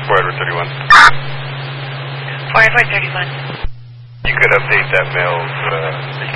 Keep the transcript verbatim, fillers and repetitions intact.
four Edward thirty-one. four Edward thirty-one. You could update that mail's uh,